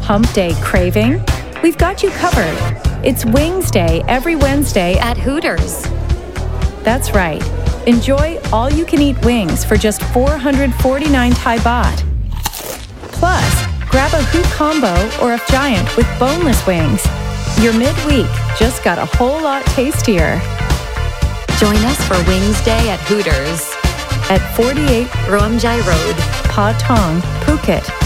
hump day craving? We've got you covered. It's Wings Day every Wednesday at Hooters. That's right. Enjoy all-you-can-eat wings for just 449 Thai baht. Plus, grab a Hoot Combo or a Giant with boneless wings. Your midweek just got a whole lot tastier. Join us for Wings Day at Hooters at 48 Ruamjai Road, Pa Thong, Phuket.